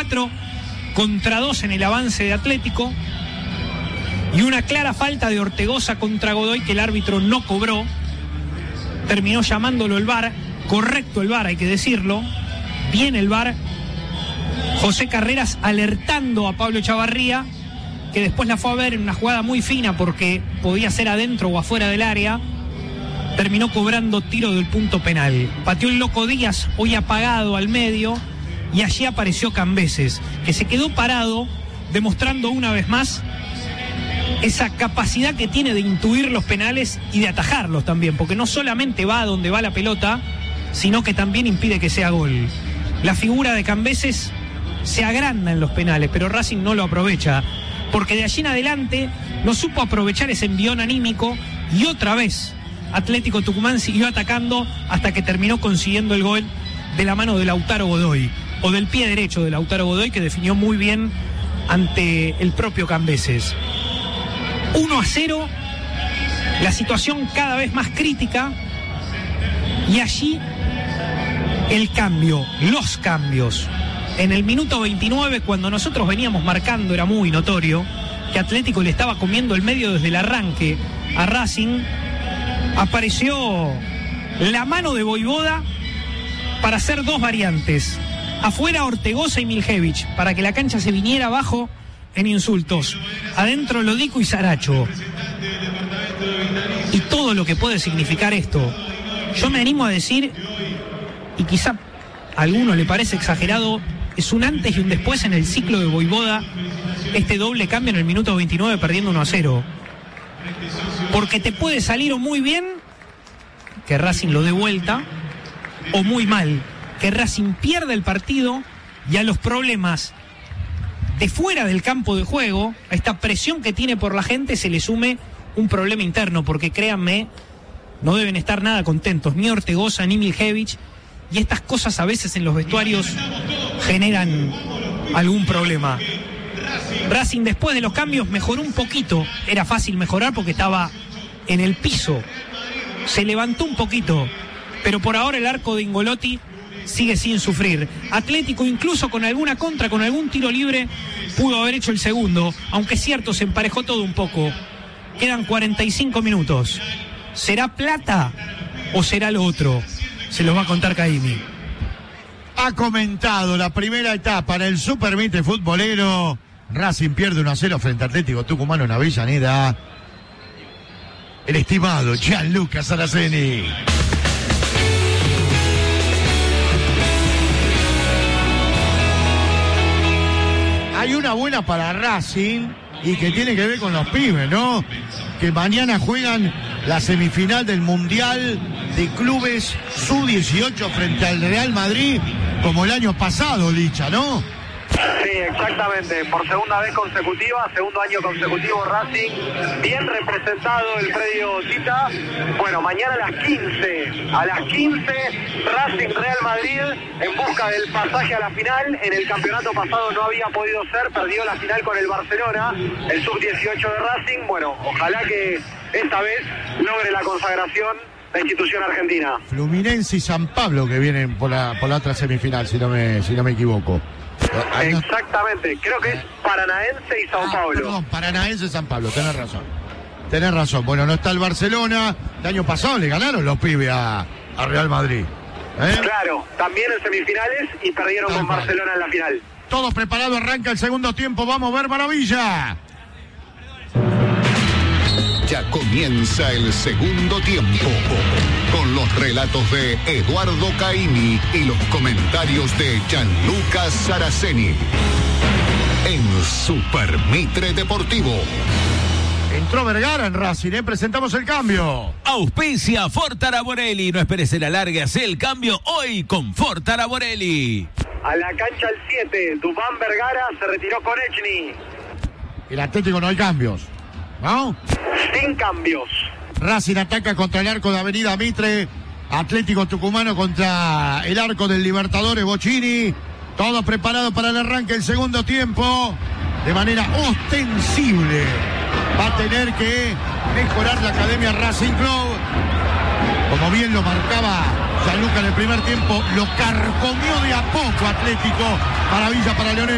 4 contra 2 en el avance de Atlético y una clara falta de Ortegoza contra Godoy que el árbitro no cobró. Terminó llamándolo el VAR, correcto el VAR, hay que decirlo, bien el VAR. José Carreras alertando a Pablo Chavarría, que después la fue a ver en una jugada muy fina porque podía ser adentro o afuera del área. Terminó cobrando tiro del punto penal. Pateó el Loco Díaz, hoy apagado al medio, y allí apareció Cambeses, que se quedó parado, demostrando una vez más esa capacidad que tiene de intuir los penales y de atajarlos también, porque no solamente va a donde va la pelota, sino que también impide que sea gol. La figura de Cambeses se agranda en los penales, pero Racing no lo aprovecha, porque de allí en adelante no supo aprovechar ese envión anímico y otra vez Atlético Tucumán siguió atacando hasta que terminó consiguiendo el gol de la mano de Lautaro Godoy, o del pie derecho de Lautaro Godoy, que definió muy bien ante el propio Cambeses. 1-0, la situación cada vez más crítica, y allí el cambio, los cambios. En el minuto 29, cuando nosotros veníamos marcando, era muy notorio que Atlético le estaba comiendo el medio desde el arranque a Racing. Apareció la mano de Voivoda para hacer dos variantes. Afuera Ortegoza y Miljevich, para que la cancha se viniera abajo en insultos. Adentro Lodico y Saracho. Y todo lo que puede significar esto. Yo me animo a decir, y quizá a alguno le parece exagerado, es un antes y un después en el ciclo de Voivoda, este doble cambio en el minuto 29 perdiendo 1-0. Porque te puede salir o muy bien, que Racing lo dé vuelta, o muy mal, que Racing pierda el partido y a los problemas de fuera del campo de juego, a esta presión que tiene por la gente, se le sume un problema interno, porque créanme, no deben estar nada contentos, ni Ortegoza ni Miljevich, y estas cosas a veces en los vestuarios generan algún problema. Racing después de los cambios mejoró un poquito, era fácil mejorar porque estaba en el piso, se levantó un poquito, pero por ahora el arco de Ingolotti sigue sin sufrir. Atlético, incluso con alguna contra, con algún tiro libre, pudo haber hecho el segundo, aunque es cierto, se emparejó todo un poco. Quedan 45 minutos. ¿Será plata o será lo otro? Se los va a contar Caimi. Ha comentado la primera etapa en el Super Mitre futbolero. Racing pierde 1-0 frente a Atlético Tucumano en Avellaneda. El estimado Gianluca Saraceni. Hay una buena para Racing y que tiene que ver con los pibes, ¿no? Que mañana juegan la semifinal del Mundial de Clubes Sub-18 frente al Real Madrid, como el año pasado, Licha, ¿no? Sí, exactamente, por segunda vez consecutiva, segundo año consecutivo Racing, bien representado el predio Tita. Bueno, mañana a las 15, Racing Real Madrid en busca del pasaje a la final. En el campeonato pasado no había podido ser, perdió la final con el Barcelona, el sub-18 de Racing. Bueno, ojalá que esta vez logre la consagración la institución argentina. Fluminense y San Pablo que vienen por la otra semifinal, si no me equivoco. Exactamente, creo que es Paranaense y Sao Paulo. Perdón, Paranaense y San Pablo, tenés razón. Bueno, no está el Barcelona. El año pasado le ganaron los pibes a Real Madrid. Claro, también en semifinales y perdieron con Barcelona en la final. Todos preparados, arranca el segundo tiempo. Vamos a ver maravilla. Ya comienza el segundo tiempo con los relatos de Eduardo Caimi y los comentarios de Gianluca Saraceni en Super Mitre Deportivo. Entró Vergara en Racing, presentamos el cambio. Auspicia Ford Taraborelli. No esperes el alargue, hace el cambio hoy con Ford Taraborelli. A la cancha el 7, Dubán Vergara se retiró con Echny. El Atlético no hay cambios, ¿no? Sin cambios. Racing ataca contra el arco de Avenida Mitre. Atlético Tucumano contra el arco del Libertadores Bocchini. Todos preparados para el arranque del segundo tiempo. De manera ostensible va a tener que mejorar la Academia Racing Club. Como bien lo marcaba Gianluca en el primer tiempo, lo carcomió de a poco Atlético. Maravilla para Leonel.